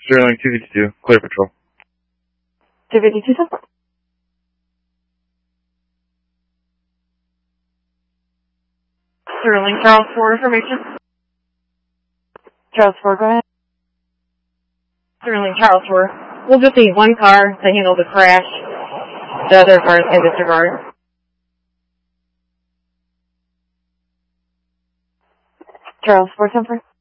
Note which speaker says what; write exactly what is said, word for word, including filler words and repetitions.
Speaker 1: Sterling two fifty-two, clear patrol.
Speaker 2: two fifty-two, sir.
Speaker 3: Sterling, Charles four information.
Speaker 2: Charles four, go ahead.
Speaker 3: Sterling, Charles four. We'll just need one car to handle the crash. The other cars can disregard.
Speaker 2: Charles four, ten four.